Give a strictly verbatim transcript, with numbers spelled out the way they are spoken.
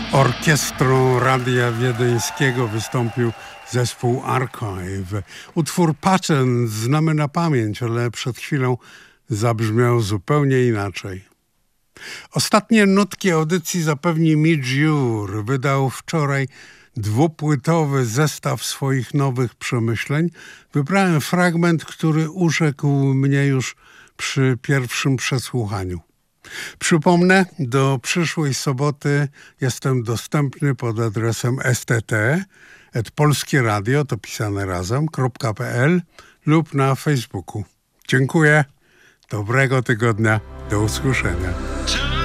orkiestrą Radia Wiedeńskiego wystąpił zespół Archive. Utwór Patent znamy na pamięć, ale przed chwilą zabrzmiał zupełnie inaczej. Ostatnie nutki audycji zapewni Midge Ure. Wydał wczoraj dwupłytowy zestaw swoich nowych przemyśleń. Wybrałem fragment, który urzekł mnie już przy pierwszym przesłuchaniu. Przypomnę, do przyszłej soboty jestem dostępny pod adresem s t t at polskie radio, to pisane razem, .pl lub na Facebooku. Dziękuję, dobrego tygodnia, do usłyszenia.